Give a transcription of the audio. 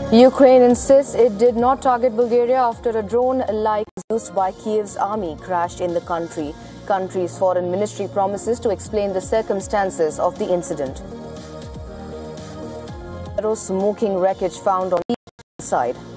Ukraine insists it did not target Bulgaria after a drone like used by Kiev's army crashed in the country. Country's foreign ministry promises to explain the circumstances of the incident. Smoking wreckage found on the side.